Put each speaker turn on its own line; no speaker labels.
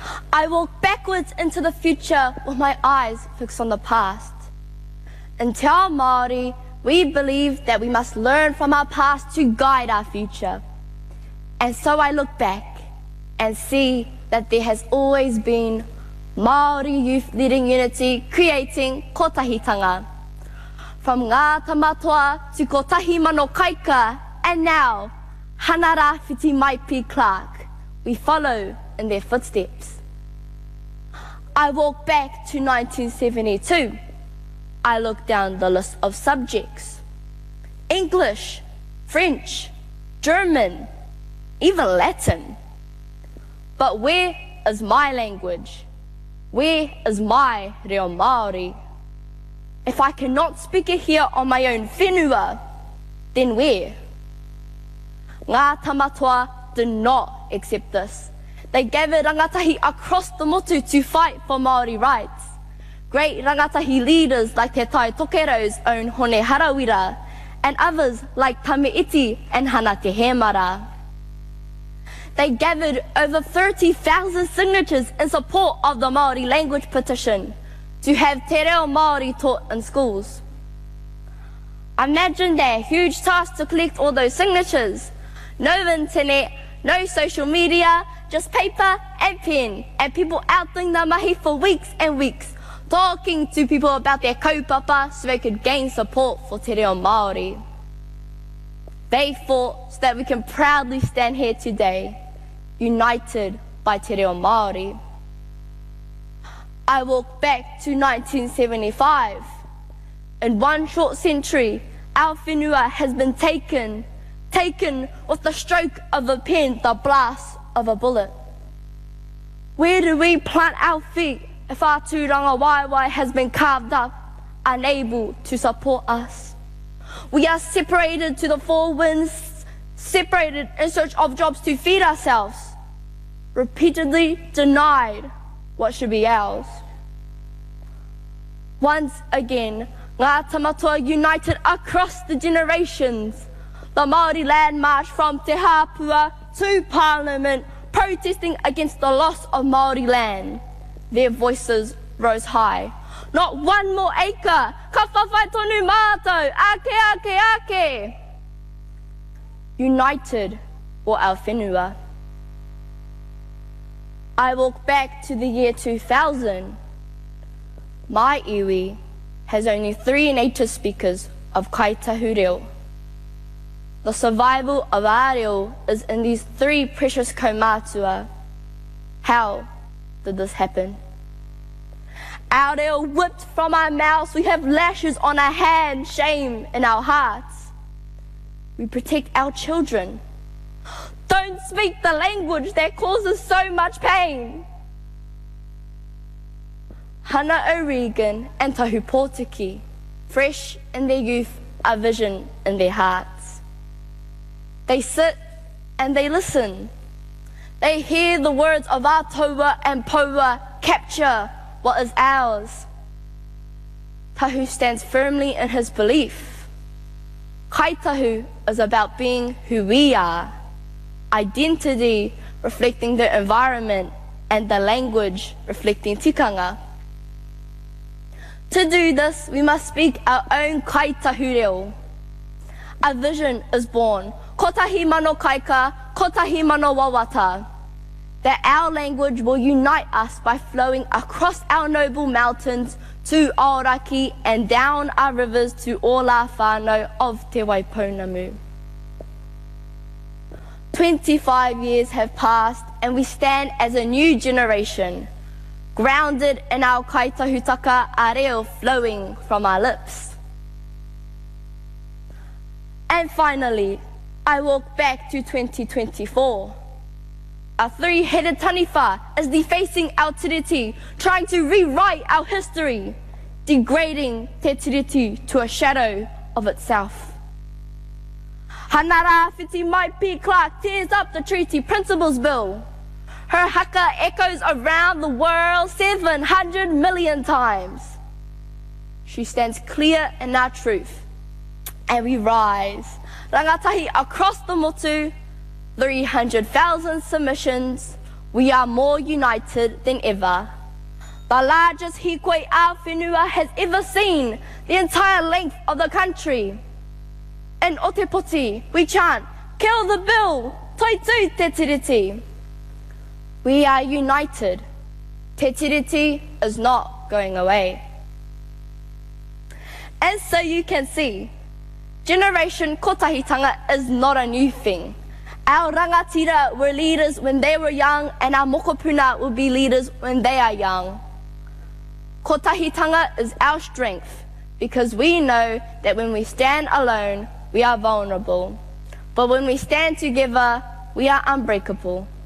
I walk backwards into the future with my eyes fixed on the past. In Te Ao Māori, we believe that we must learn from our past to guide our future. And so I look back and see that there has always been Māori youth leading unity, creating kotahitanga. From Ngā Tamatoa to Kotahi Mano Kaika, and now Hanara Whiti Maipi Clark. We follow in their footsteps. I walk back to 1972. I look down the list of subjects. English, French, German, even Latin. But where is my language? Where is my reo Māori? If I cannot speak it here on my own whenua, then where? Ngā Tamatoa did not accept this. They gathered rangatahi across the motu to fight for Māori rights. Great rangatahi leaders like Te Tai Tokero's own Hone Harawira, and others like Tameiti and Hana Te Hemara. They gathered over 30,000 signatures in support of the Māori language petition to have Te Reo Māori taught in schools. Imagine that huge task to collect all those signatures. No internet, no social media, just paper and pen, and people out doing the mahi for weeks and weeks, talking to people about their kaupapa so they could gain support for Te Reo Māori. They fought so that we can proudly stand here today, united by Te Reo Māori. I walk back to 1975. In one short century, our whenua has been taken with the stroke of a pen, the blast of a bullet. Where do we plant our feet if our tūranga waiwai has been carved up, unable to support us? We are separated to the four winds, separated in search of jobs to feed ourselves, repeatedly denied what should be ours. Once again, Ngā Tamatoa united across the generations. The Māori land marched from Te Hāpua to Parliament, protesting against the loss of Māori land. Their voices rose high. Not one more acre, ka whawhai tonu mātou, ake, ake, ake. United for our whenua. I walk back to the year 2000. My iwi has only 3 native speakers of Kaitahu reo. The survival of our reo is in these 3 precious kaumātua. How did this happen? Our reo whipped from our mouths, we have lashes on our hands, shame in our hearts. We protect our children. Don't speak the language that causes so much pain. Hana O'Regan and Tahu Pōtiki, fresh in their youth, a vision in their hearts. They sit and they listen. They hear the words of our taua and paua capture what is ours. Tahu stands firmly in his belief. Kaitahu is about being who we are. Identity reflecting the environment and the language reflecting tikanga. To do this, we must speak our own kaitahu reo. A vision is born, kotahi mano kaika, kotahi mano wawata, that our language will unite us by flowing across our noble mountains to Aoraki and down our rivers to all our whānau of Te Waipounamu. 25 years have passed and we stand as a new generation, grounded in our kaitahutaka a reo flowing from our lips. And finally, I walk back to 2024. A 3-headed taniwha is defacing our tiriti, trying to rewrite our history, degrading te tiriti to a shadow of itself. Hanara Whiti Maipi Clark tears up the Treaty Principles Bill. Her haka echoes around the world 700 million times. She stands clear in our truth, and we rise. Rangatahi across the motu, 300,000 submissions, We are more united than ever. The largest hikoi our whenua has ever seen, the entire length of the country. In Otepoti, we chant, kill the bill, toitu te tiriti. We are united. Te tiriti is not going away. And so you can see, Generation Kotahitanga is not a new thing. Our rangatira were leaders when they were young, and our mokopuna will be leaders when they are young. Kotahitanga is our strength, because we know that when we stand alone, we are vulnerable. But when we stand together, we are unbreakable.